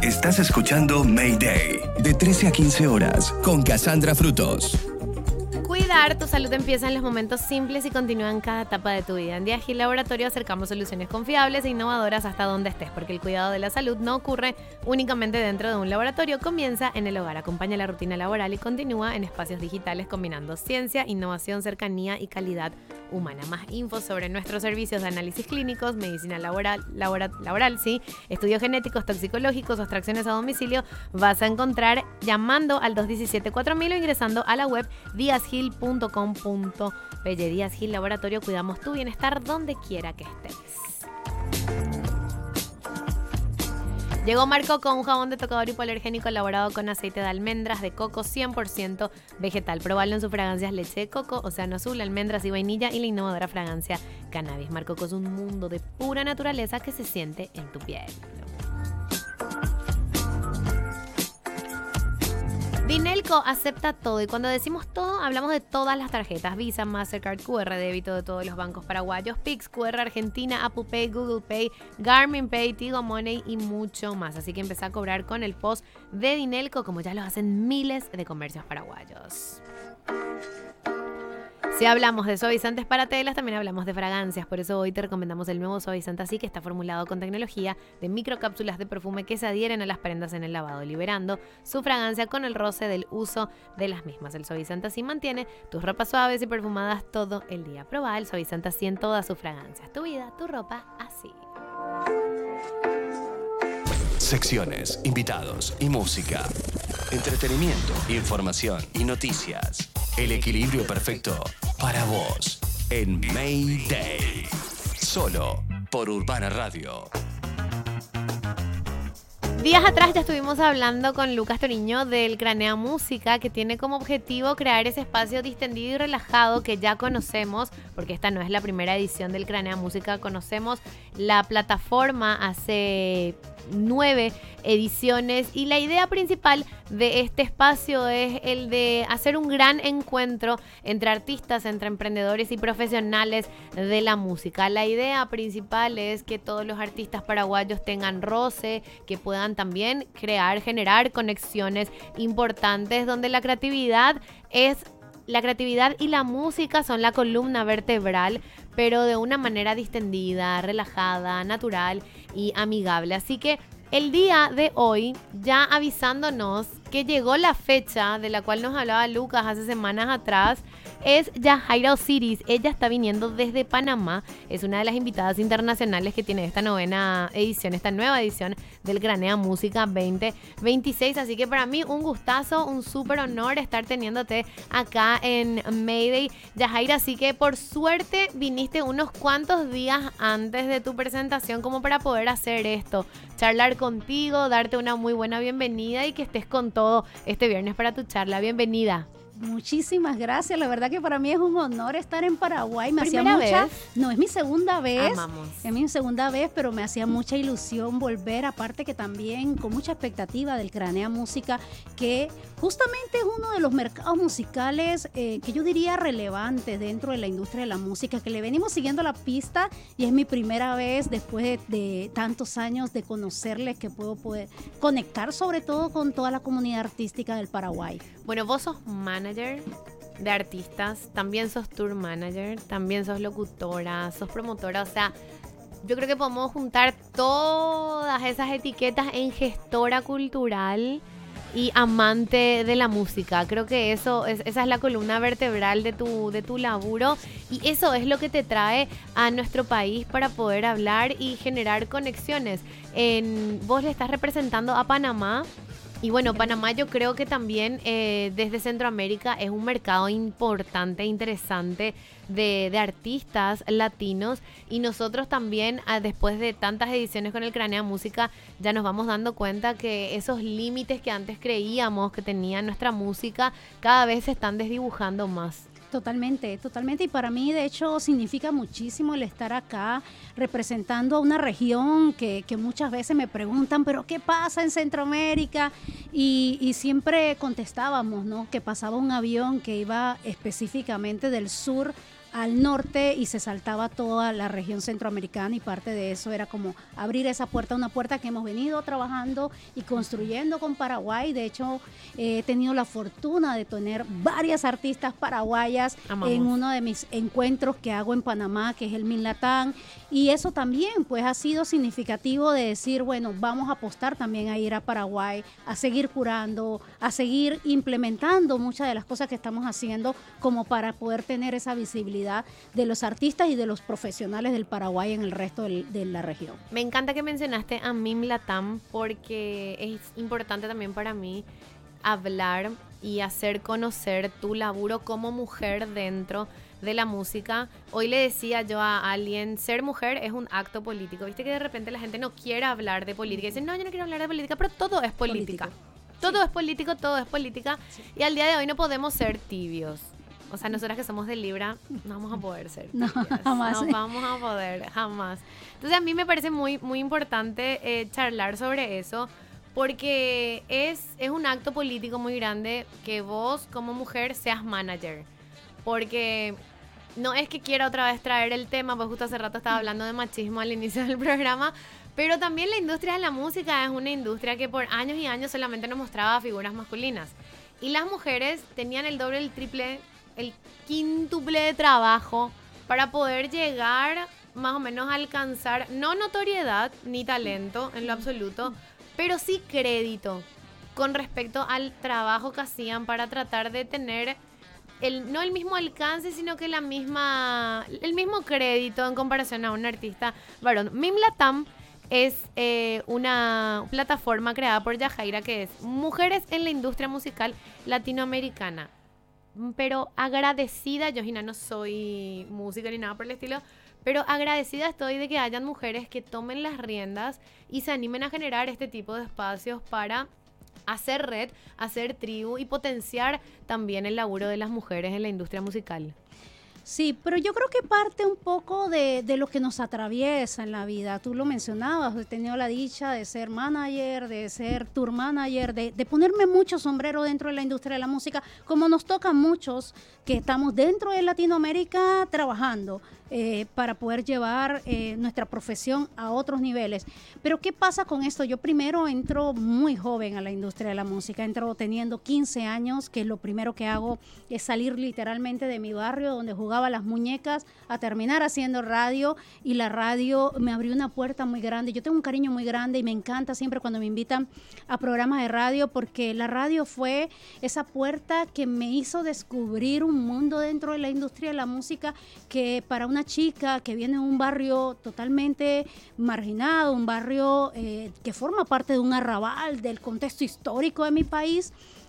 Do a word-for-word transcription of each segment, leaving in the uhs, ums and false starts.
Estás escuchando Mayday, de trece a quince horas, con Cassandra Frutos. Cuidar tu salud empieza en los momentos simples y continúa en cada etapa de tu vida. En Diagil Laboratorio acercamos soluciones confiables e innovadoras hasta donde estés, porque el cuidado de la salud no ocurre únicamente dentro de un laboratorio, comienza en el hogar, acompaña la rutina laboral y continúa en espacios digitales combinando ciencia, innovación, cercanía y calidad humana. Más info sobre nuestros servicios de análisis clínicos, medicina laboral, laboral, laboral sí, estudios genéticos, toxicológicos o extracciones a domicilio, vas a encontrar llamando al dos uno siete cuatro mil o ingresando a la web diasgil punto com punto pe. Diasgil Laboratorio, cuidamos tu bienestar donde quiera que estés. Llegó Marcoco, un jabón de tocador hipoalergénico elaborado con aceite de almendras de coco cien por ciento vegetal. Probalo en sus fragancias leche de coco, océano azul, almendras y vainilla y la innovadora fragancia cannabis. Marcoco es un mundo de pura naturaleza que se siente en tu piel. Dinelco acepta todo y cuando decimos todo hablamos de todas las tarjetas: Visa, Mastercard, Q R débito de todos los bancos paraguayos, Pix, Q R Argentina, Apple Pay, Google Pay, Garmin Pay, Tigo Money y mucho más. Así que empezá a cobrar con el P O S de Dinelco como ya lo hacen miles de comercios paraguayos. Si hablamos de suavizantes para telas, también hablamos de fragancias. Por eso hoy te recomendamos el nuevo suavizante Así, que está formulado con tecnología de microcápsulas de perfume que se adhieren a las prendas en el lavado, liberando su fragancia con el roce del uso de las mismas. El suavizante Así mantiene tus ropas suaves y perfumadas todo el día. Probá el suavizante Así en todas sus fragancias. Tu vida, tu ropa, así. Secciones, invitados y música. Entretenimiento, información y noticias. El equilibrio perfecto para vos en Mayday. Solo por Urbana Radio. Días atrás ya estuvimos hablando con Lucas Toriño del Cranea Música, que tiene como objetivo crear ese espacio distendido y relajado que ya conocemos, porque esta no es la primera edición del Cranea Música. Conocemos la plataforma hace nueve ediciones y la idea principal de este espacio es el de hacer un gran encuentro entre artistas, entre emprendedores y profesionales de la música. La idea principal es que todos los artistas paraguayos tengan roce, que puedan también crear, generar conexiones importantes donde la creatividad es La creatividad y la música son la columna vertebral, pero de una manera distendida, relajada, natural y amigable. Así que el día de hoy, ya avisándonos que llegó la fecha de la cual nos hablaba Lucas hace semanas atrás, es Yajaira Osiris. Ella está viniendo desde Panamá. Es una de las invitadas internacionales que tiene esta novena edición, esta nueva edición del Cranea Música veinte veintiséis. Así que para mí un gustazo, un súper honor estar teniéndote acá en Mayday, Yajaira. Así que por suerte viniste unos cuantos días antes de tu presentación como para poder hacer esto, charlar contigo, darte una muy buena bienvenida y que estés con todo este viernes para tu charla. Bienvenida. Muchísimas gracias, la verdad que para mí es un honor estar en Paraguay. Me hacía ¿Primera mucha, vez? No, es mi segunda vez. Amamos. Es mi segunda vez, pero me hacía mucha ilusión volver, aparte que también con mucha expectativa del Cranea Música, que justamente es uno de los mercados musicales eh, que yo diría relevantes dentro de la industria de la música, que le venimos siguiendo la pista y es mi primera vez después de, de tantos años de conocerles, que puedo poder conectar sobre todo con toda la comunidad artística del Paraguay. Bueno, vos sos manager de artistas, también sos tour manager, también sos locutora, sos promotora, o sea, yo creo que podemos juntar todas esas etiquetas en gestora cultural y amante de la música. Creo que eso es, esa es la columna vertebral de tu, de tu laburo, y eso es lo que te trae a nuestro país para poder hablar y generar conexiones. En, vos le estás representando a Panamá. Y bueno, Panamá yo creo que también eh, desde Centroamérica es un mercado importante, interesante de, de artistas latinos, y nosotros también ah, después de tantas ediciones con el Cranea Música ya nos vamos dando cuenta que esos límites que antes creíamos que tenía nuestra música cada vez se están desdibujando más. Totalmente, totalmente. Y para mí, de hecho, significa muchísimo el estar acá representando a una región que, que muchas veces me preguntan, ¿pero qué pasa en Centroamérica? Y, y siempre contestábamos, ¿no? Que pasaba un avión que iba específicamente del sur al norte y se saltaba toda la región centroamericana, y parte de eso era como abrir esa puerta, una puerta que hemos venido trabajando y construyendo con Paraguay. De hecho, eh, he tenido la fortuna de tener varias artistas paraguayas Amamos. en uno de mis encuentros que hago en Panamá, que es el MINLATAM, y eso también pues ha sido significativo de decir, bueno, vamos a apostar también a ir a Paraguay, a seguir curando, a seguir implementando muchas de las cosas que estamos haciendo como para poder tener esa visibilidad de los artistas y de los profesionales del Paraguay en el resto del, de la región. Me encanta que mencionaste a MIMLATAM, porque es importante también para mí hablar y hacer conocer tu laburo como mujer dentro de la música. Hoy le decía yo a alguien, ser mujer es un acto político. Viste que de repente la gente no quiere hablar de política. Dicen, no, yo no quiero hablar de política, pero todo es política. Político. Todo sí. es político, todo es política. Sí. Y al día de hoy no podemos ser tibios. O sea, nosotras que somos de Libra, no vamos a poder ser tibias. No, jamás. No vamos a poder, jamás. Entonces a mí me parece muy, muy importante eh, charlar sobre eso, porque es, es un acto político muy grande que vos como mujer seas manager. Porque no es que quiera otra vez traer el tema, pues justo hace rato estaba hablando de machismo al inicio del programa, pero también la industria de la música es una industria que por años y años solamente nos mostraba figuras masculinas. Y las mujeres tenían el doble, el triple, el quíntuple de trabajo para poder llegar más o menos a alcanzar, no notoriedad ni talento en lo absoluto, pero sí crédito con respecto al trabajo que hacían para tratar de tener el, no el mismo alcance, sino que la misma, el mismo crédito en comparación a un artista varón. MIMLATAM es eh, una plataforma creada por Yajaira, que es Mujeres en la Industria Musical Latinoamericana. Pero agradecida, yo Gina no soy música ni nada por el estilo, pero agradecida estoy de que hayan mujeres que tomen las riendas y se animen a generar este tipo de espacios para hacer red, hacer tribu y potenciar también el laburo de las mujeres en la industria musical. Sí, pero yo creo que parte un poco de, de lo que nos atraviesa en la vida. Tú lo mencionabas, he tenido la dicha de ser manager, de ser tour manager, de, de ponerme mucho sombrero dentro de la industria de la música, como nos toca a muchos que estamos dentro de Latinoamérica trabajando eh, para poder llevar eh, nuestra profesión a otros niveles. Pero ¿qué pasa con esto? Yo primero entro muy joven a la industria de la música, entro teniendo quince años, que lo primero que hago es salir literalmente de mi barrio donde jugaba las muñecas a terminar haciendo radio, y la radio me abrió una puerta muy grande. Yo tengo un cariño muy grande y me encanta siempre cuando me invitan a programas de radio, porque la radio fue esa puerta que me hizo descubrir un mundo dentro de la industria de la música que para una chica que viene de un barrio totalmente marginado, un barrio eh, que forma parte de un arrabal del contexto histórico de mi país,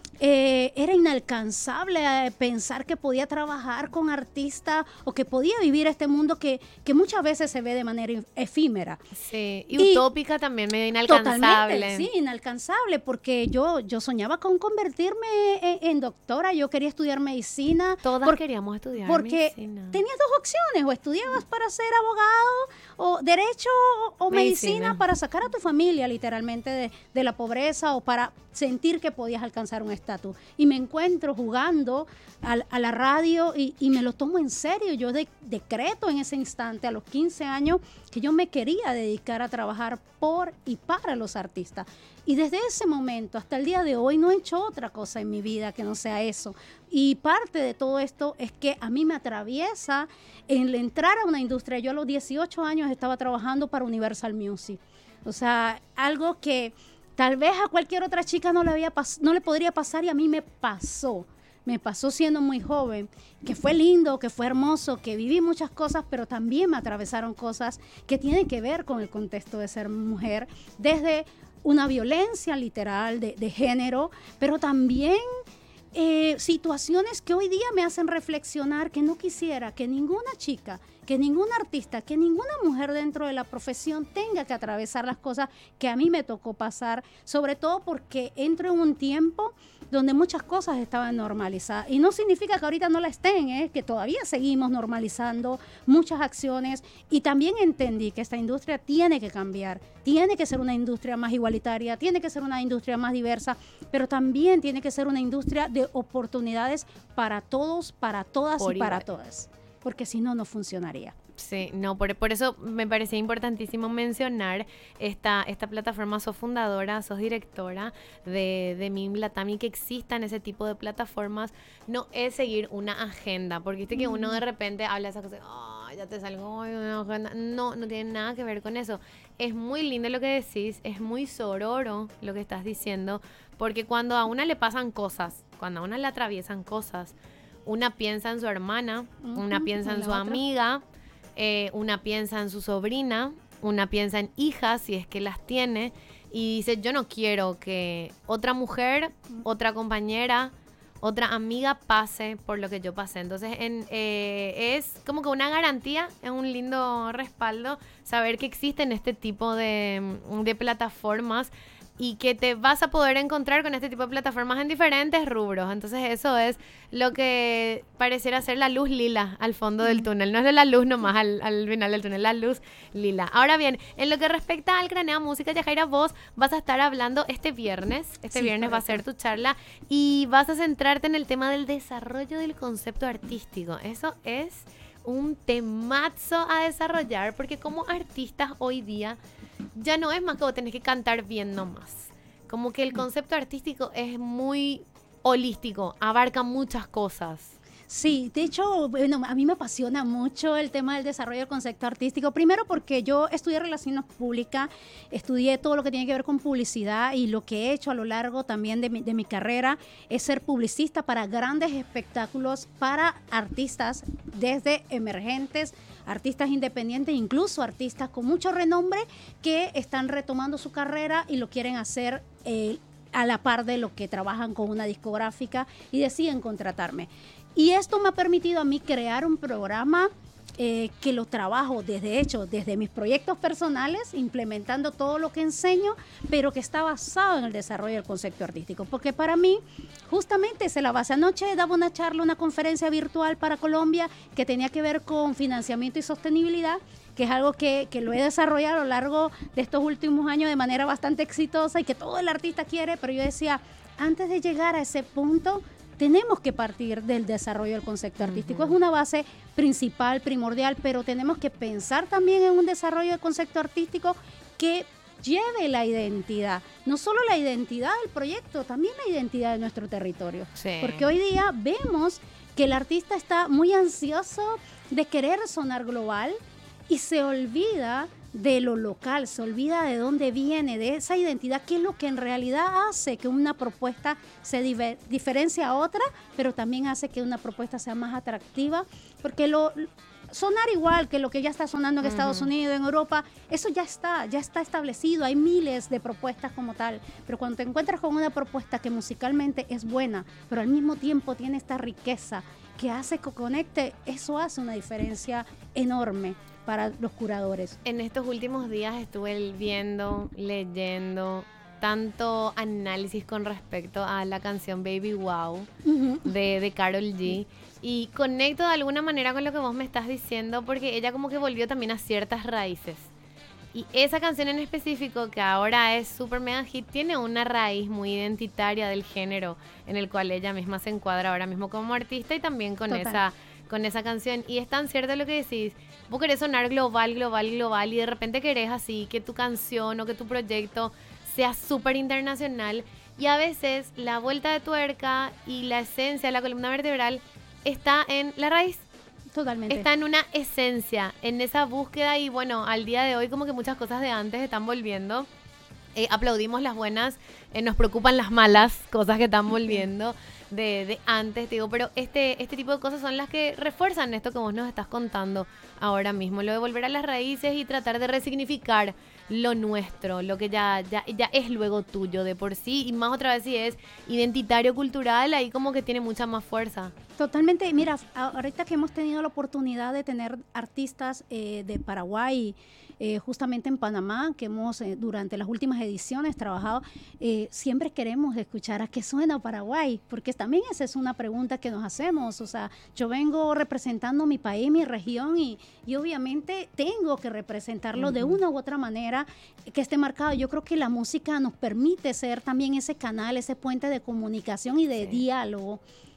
Eh, era inalcanzable eh, pensar que podía trabajar con artistas o que podía vivir este mundo que, que muchas veces se ve de manera efímera. Sí, y, y utópica también, medio inalcanzable. Totalmente, sí, inalcanzable, porque yo, yo soñaba con convertirme en, en doctora, yo quería estudiar medicina. Todas por, queríamos estudiar porque medicina. Porque tenías dos opciones, o estudiabas para ser abogado, o derecho, o, o medicina. medicina, para sacar a tu familia literalmente de, de la pobreza, o para sentir que podías alcanzar un estatus. Y me encuentro jugando a, a la radio y, y me lo tomo en serio. Yo de, decreto en ese instante, a los quince años, que yo me quería dedicar a trabajar por y para los artistas. Y desde ese momento hasta el día de hoy no he hecho otra cosa en mi vida que no sea eso. Y parte de todo esto es que a mí me atraviesa el entrar a una industria. Yo a los dieciocho años estaba trabajando para Universal Music. O sea, algo que tal vez a cualquier otra chica no le, había pas- no le podría pasar, y a mí me pasó. Me pasó siendo muy joven, que fue lindo, que fue hermoso, que viví muchas cosas, pero también me atravesaron cosas que tienen que ver con el contexto de ser mujer, desde una violencia literal de, de género, pero también eh, situaciones que hoy día me hacen reflexionar que no quisiera que ninguna chica, que ningún artista, que ninguna mujer dentro de la profesión tenga que atravesar las cosas que a mí me tocó pasar, sobre todo porque entro en un tiempo donde muchas cosas estaban normalizadas. Y no significa que ahorita no la estén, ¿eh? Que todavía seguimos normalizando muchas acciones. Y también entendí que esta industria tiene que cambiar, tiene que ser una industria más igualitaria, tiene que ser una industria más diversa, pero también tiene que ser una industria de oportunidades para todos, para todas Por y igual. para todas. porque si no, no funcionaría. Sí, no, por, por eso me parecía importantísimo mencionar esta, esta plataforma. Sos fundadora, sos directora de, de Mim Latam, y que existan ese tipo de plataformas no es seguir una agenda, porque viste que uno de repente habla esa cosa, oh, ya te salgo hoy una agenda. No, no tiene nada que ver con eso. Es muy lindo lo que decís, es muy sororo lo que estás diciendo, porque cuando a una le pasan cosas, cuando a una le atraviesan cosas, una piensa en su hermana, uh-huh, una piensa en su otra amiga, Eh, una piensa en su sobrina, una piensa en hijas, si es que las tiene, y dice, yo no quiero que otra mujer, otra compañera, otra amiga pase por lo que yo pasé. Entonces en, eh, es como que una garantía, es un lindo respaldo saber que existen este tipo de, de plataformas, y que te vas a poder encontrar con este tipo de plataformas en diferentes rubros. Entonces eso es lo que pareciera ser la luz lila al fondo del túnel. No es la luz nomás al, al final del túnel, la luz lila. Ahora bien, en lo que respecta al Cranea Música, Yajaira, vos vas a estar hablando este viernes. Este sí, viernes correcto. Va a ser tu charla, y vas a centrarte en el tema del desarrollo del concepto artístico. Eso es un temazo a desarrollar, porque como artistas hoy día ya no es más que vos tenés que cantar bien nomás. Como que el concepto artístico es muy holístico, abarca muchas cosas. Sí, de hecho, bueno, a mí me apasiona mucho el tema del desarrollo del concepto artístico. Primero porque yo estudié Relaciones Públicas, estudié todo lo que tiene que ver con publicidad, y lo que he hecho a lo largo también de mi, de mi carrera es ser publicista para grandes espectáculos, para artistas desde emergentes, artistas independientes, incluso artistas con mucho renombre que están retomando su carrera y lo quieren hacer eh, a la par de lo que trabajan con una discográfica y deciden contratarme. Y esto me ha permitido a mí crear un programa eh, que lo trabajo desde hecho, desde mis proyectos personales, implementando todo lo que enseño, pero que está basado en el desarrollo del concepto artístico. Porque para mí, justamente esa es la base. Anoche daba una charla, una conferencia virtual para Colombia que tenía que ver con financiamiento y sostenibilidad, que es algo que, que lo he desarrollado a lo largo de estos últimos años de manera bastante exitosa y que todo el artista quiere, pero yo decía, antes de llegar a ese punto, tenemos que partir del desarrollo del concepto artístico. Uh-huh. Es una base principal, primordial, pero tenemos que pensar también en un desarrollo del concepto artístico que lleve la identidad, no solo la identidad del proyecto, también la identidad de nuestro territorio. Sí. Porque hoy día vemos que el artista está muy ansioso de querer sonar global y se olvida de lo local, se olvida de dónde viene, de esa identidad, que es lo que en realidad hace que una propuesta se diver, diferencie a otra, pero también hace que una propuesta sea más atractiva, porque lo sonar igual que lo que ya está sonando en uh-huh. Estados Unidos, en Europa, eso ya está, ya está establecido, hay miles de propuestas como tal, pero cuando te encuentras con una propuesta que musicalmente es buena, pero al mismo tiempo tiene esta riqueza que hace que conecte, eso hace una diferencia enorme para los curadores. En estos últimos días estuve viendo, leyendo tanto análisis con respecto a la canción Baby Wow uh-huh. de, de Karol G, y conecto de alguna manera con lo que vos me estás diciendo, porque ella como que volvió también a ciertas raíces. Y esa canción en específico, que ahora es super mega hit, tiene una raíz muy identitaria del género en el cual ella misma se encuadra ahora mismo como artista, y también con esa con esa canción. Y es tan cierto lo que decís, vos querés sonar global, global, global, y de repente querés así que tu canción o que tu proyecto sea súper internacional, y a veces la vuelta de tuerca y la esencia de la columna vertebral está en la raíz. Totalmente. Está en una esencia, en esa búsqueda, y bueno, al día de hoy como que muchas cosas de antes están volviendo. Eh, aplaudimos las buenas, eh, nos preocupan las malas cosas que están volviendo de, de antes, digo, pero este, este tipo de cosas son las que refuerzan esto que vos nos estás contando ahora mismo, lo de volver a las raíces y tratar de resignificar lo nuestro, lo que ya, ya, ya es luego tuyo de por sí, y más otra vez si es identitario cultural, ahí como que tiene mucha más fuerza. Totalmente. Mira, ahorita que hemos tenido la oportunidad de tener artistas eh, de Paraguay, eh, justamente en Panamá, que hemos eh, durante las últimas ediciones trabajado, eh, siempre queremos escuchar a qué suena Paraguay, porque también esa es una pregunta que nos hacemos. O sea, yo vengo representando mi país, mi región, y, y obviamente tengo que representarlo uh-huh. de una u otra manera que esté marcado. Yo creo que la música nos permite ser también ese canal, ese puente de comunicación y de sí. diálogo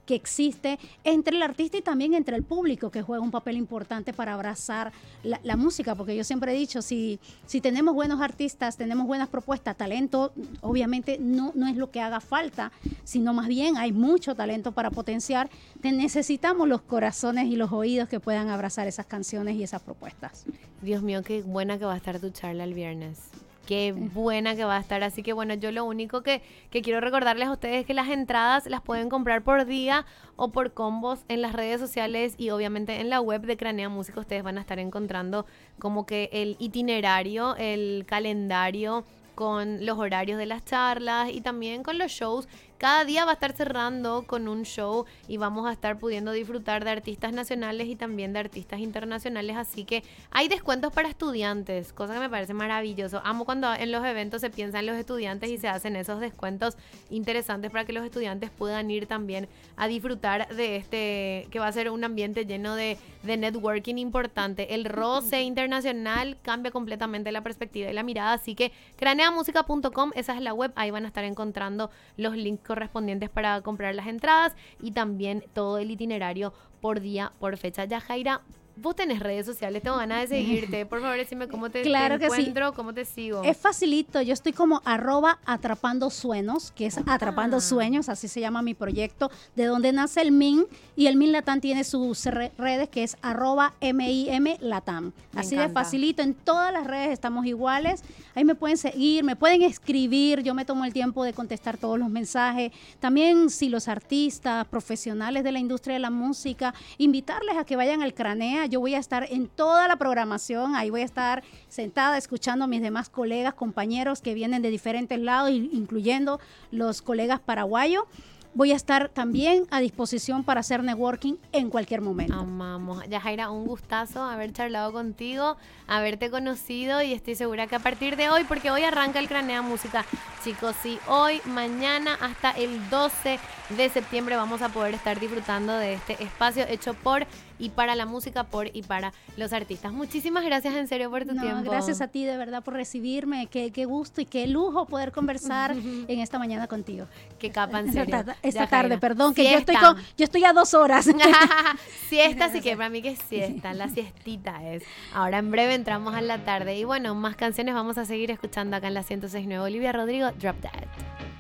que existe entre el artista y también entre el público, que juega un papel importante para abrazar la, la música, porque yo siempre he dicho, si, si tenemos buenos artistas, tenemos buenas propuestas, talento, obviamente no, no es lo que haga falta, sino más bien hay mucho talento para potenciar. Te necesitamos los corazones y los oídos que puedan abrazar esas canciones y esas propuestas. Dios mío, qué buena que va a estar tu charla el viernes. Qué buena que va a estar. Así que bueno, yo lo único que, que quiero recordarles a ustedes es que las entradas las pueden comprar por día o por combos en las redes sociales y obviamente en la web de Cranea Música. Ustedes van a estar encontrando como que el itinerario, el calendario con los horarios de las charlas y también con los shows. Cada día va a estar cerrando con un show y vamos a estar pudiendo disfrutar de artistas nacionales y también de artistas internacionales. Así que hay descuentos para estudiantes, cosa que me parece maravilloso. Amo cuando en los eventos se piensa en los estudiantes y se hacen esos descuentos interesantes para que los estudiantes puedan ir también a disfrutar de este, que va a ser un ambiente lleno de, de networking importante. El roce internacional cambia completamente la perspectiva y la mirada. Así que cranea música punto com, esa es la web. Ahí van a estar encontrando los links correspondientes para comprar las entradas y también todo el itinerario por día, por fecha. Yajaira, vos tenés redes sociales, tengo ganas de seguirte. Por favor, decime cómo te, claro te encuentro, sí. cómo te sigo. Es facilito, yo estoy como arroba atrapando sueños, que es atrapando Ah. sueños, así se llama mi proyecto, de donde nace el M I N, y el M I N Latam tiene sus re- redes, que es arroba M I M Latam. Me Así de encanta. facilito, en todas las redes estamos iguales, ahí me pueden seguir, me pueden escribir, yo me tomo el tiempo de contestar todos los mensajes. También si los artistas, profesionales de la industria de la música, invitarles a que vayan al Cranea. Yo voy a estar en toda la programación, ahí voy a estar sentada escuchando a mis demás colegas, compañeros que vienen de diferentes lados, incluyendo los colegas paraguayos. Voy a estar también a disposición para hacer networking en cualquier momento. Amamos. Yajaira, un gustazo haber charlado contigo, haberte conocido y estoy segura que a partir de hoy, porque hoy arranca el Cranea Música, chicos, sí, hoy, mañana, hasta el doce de septiembre vamos a poder estar disfrutando de este espacio hecho por y para la música, por y para los artistas. Muchísimas gracias en serio por tu No, tiempo. gracias a ti de verdad por recibirme, qué, qué gusto y qué lujo poder conversar en esta mañana contigo. Qué capa, en Esta serio. tarde, esta Yajaira. tarde, perdón, que yo Siesta. estoy, con, yo estoy a dos horas. Siesta, así que para mí que es siesta, la siestita es. Ahora en breve entramos a la tarde y bueno, más canciones vamos a seguir escuchando acá en la ciento seis punto nueve. Olivia Rodrigo, Drop That.